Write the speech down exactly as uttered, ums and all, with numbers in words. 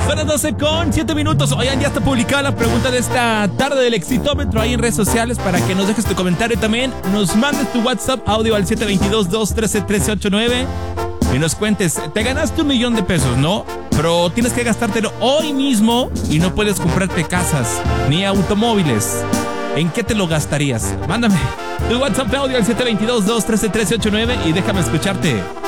Son las doce con siete minutos. Oigan, ya está publicada la pregunta de esta tarde del Exitómetro ahí en redes sociales para que nos dejes tu comentario también. Nos mandes tu WhatsApp audio al siete dos dos, dos uno tres, uno tres ocho nueve y nos cuentes, te ganaste un millón de pesos, ¿no? Pero tienes que gastártelo hoy mismo y no puedes comprarte casas ni automóviles. ¿En qué te lo gastarías? Mándame tu WhatsApp audio al siete dos dos, dos uno tres, uno tres ocho nueve y déjame escucharte.